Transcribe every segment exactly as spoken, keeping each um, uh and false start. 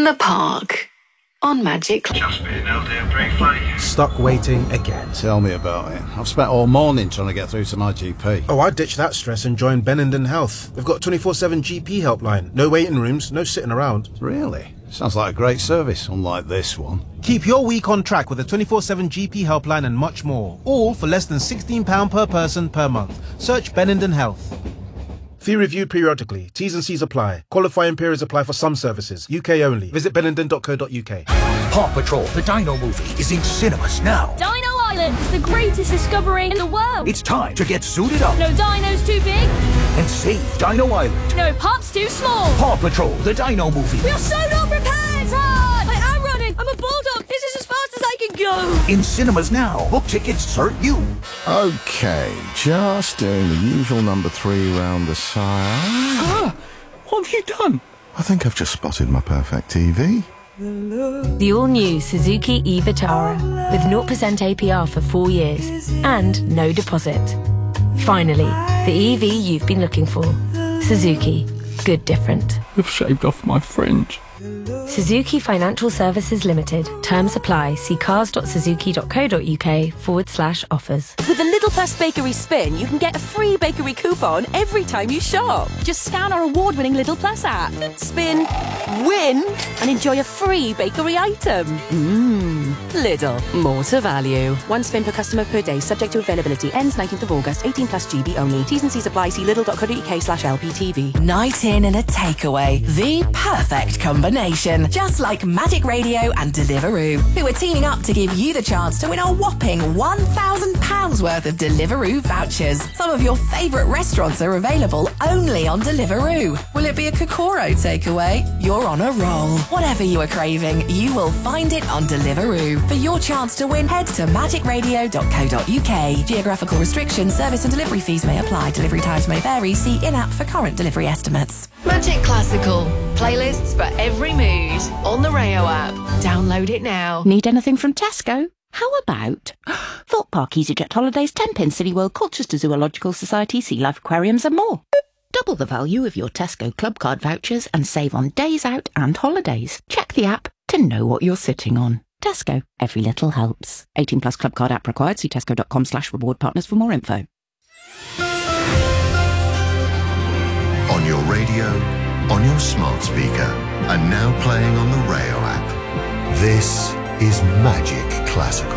the Park on Magic. Just been out there briefly. Stuck waiting again. Tell me about it. I've spent all morning trying to get through to my G P. Oh, I'd ditch that stress and join Benenden Health. They've got a twenty-four seven G P helpline. No waiting rooms, no sitting around. Really? Sounds like a great service, unlike this one. Keep your week on track with a twenty-four seven G P helpline and much more. All for less than sixteen pounds per person per month. Search Benenden Health. Fee reviewed periodically. T's and C's apply. Qualifying periods apply for some services. U K only. Visit benenden dot co dot U K. Paw Patrol, the Dino movie, is in cinemas now. Dino Island, the greatest discovery in the world. It's time to get suited up. No dino's too big. And save Dino Island. No pup's too small. Paw Patrol, the Dino movie. We are so not prepared, Todd! I am running. I'm a bulldog. This is as fast as I can go. In cinemas now. Book tickets, cert you. Okay, just doing the usual number three round the sire. Ah, what have you done? I think I've just spotted my perfect T V. The all-new Suzuki e-Vitara with zero percent A P R for four years and no deposit. Finally, the E V you've been looking for. Suzuki. Good different. You've shaved off my fringe. Suzuki Financial Services Limited. Terms apply. See cars dot suzuki dot co dot uk forward slash offers. With a Little Plus Bakery Spin, you can get a free bakery coupon every time you shop. Just scan our award-winning Little Plus app, spin, win, and enjoy a free bakery item. Mmm, Lidl, more to value. One spin per customer per day, subject to availability. Ends nineteenth of August, eighteen plus G B only. T's and C's apply. See lidl dot co dot uk slash L P T V. Night in and a takeaway. The perfect combination. Just like Magic Radio and Deliveroo, who are teaming up to give you the chance to win a whopping one thousand pounds worth of Deliveroo vouchers. Some of your favourite restaurants are available only on Deliveroo. Will it be a Kokoro takeaway? You're on a roll. Whatever you are craving, you will find it on Deliveroo. For your chance to win, head to magic radio dot co dot uk. Geographical restrictions, service and delivery fees may apply. Delivery times may vary. See in-app for current delivery estimates. Magic Classical. Playlists for every mood. On the Rayo app. Download it now. Need anything from Tesco? How about Thought Park, EasyJet Holidays, Tenpin, Cityworld, Colchester Zoological Society, Sea Life Aquariums and more. Double the value of your Tesco Club Card vouchers and save on days out and holidays. Check the app to know what you're sitting on. Tesco, every little helps. eighteen plus Club Card app required. See tesco dot com slash reward partners for more info. On your radio, on your smart speaker, and now playing on the Rayo app. This is Magic Classical.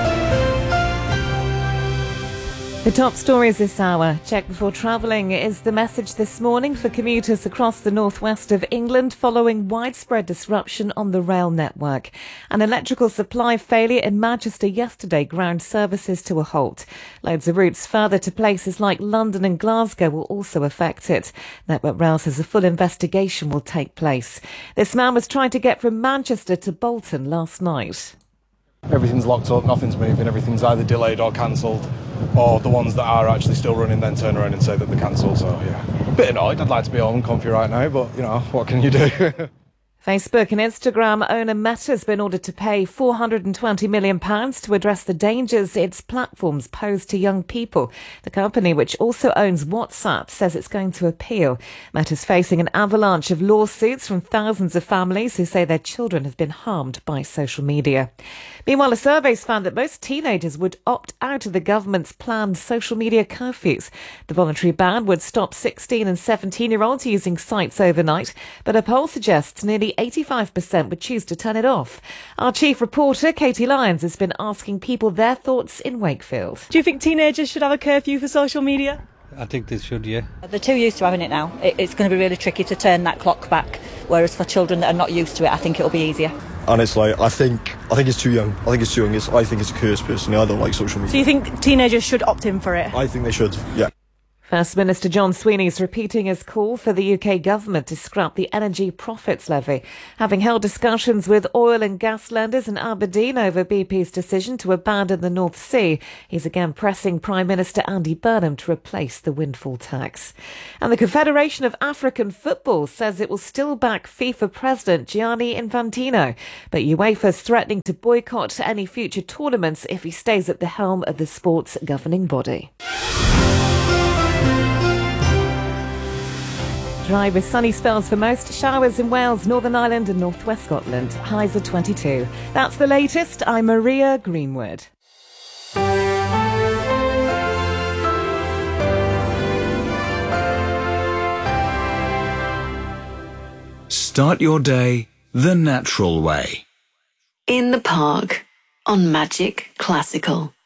The top stories this hour. Check before travelling is the message this morning for commuters across the northwest of England following widespread disruption on the rail network. An electrical supply failure in Manchester yesterday ground services to a halt. Loads of routes further to places like London and Glasgow will also affect it. Network Rail says a full investigation will take place. This man was trying to get from Manchester to Bolton last night. Everything's locked up, nothing's moving, everything's either delayed or cancelled, or the ones that are actually still running then turn around and say that they're cancelled. So yeah, a bit annoyed. I'd like to be home and comfy right now, but you know, what can you do? Facebook and Instagram owner Meta has been ordered to pay four hundred twenty million pounds to address the dangers its platforms pose to young people. The company, which also owns WhatsApp, says it's going to appeal. Meta's facing an avalanche of lawsuits from thousands of families who say their children have been harmed by social media. Meanwhile, a survey's found that most teenagers would opt out of the government's planned social media curfews. The voluntary ban would stop sixteen and seventeen-year-olds using sites overnight, but a poll suggests nearly eighty-five percent would choose to turn it off. Our chief reporter, Katie Lyons, has been asking people their thoughts in Wakefield. Do you think teenagers should have a curfew for social media? I think they should, yeah. They're too used to having it now. It's going to be really tricky to turn that clock back, whereas for children that are not used to it, I think it'll be easier. Honestly, I think I think it's too young. I think it's too young. It's, I think it's a curse, personally. I don't like social media. So you think teenagers should opt in for it? I think they should, yeah. First Minister John Sweeney is repeating his call for the U K government to scrap the energy profits levy. Having held discussions with oil and gas lenders in Aberdeen over B P's decision to abandon the North Sea, he's again pressing Prime Minister Andy Burnham to replace the windfall tax. And the Confederation of African Football says it will still back FIFA President Gianni Infantino, but UEFA's threatening to boycott any future tournaments if he stays at the helm of the sport's governing body. Dry with sunny spells for most. Showers in Wales, Northern Ireland and North West Scotland. Highs of twenty-two. That's the latest. I'm Maria Greenwood. Start your day the natural way. In the Park on Magic Classical.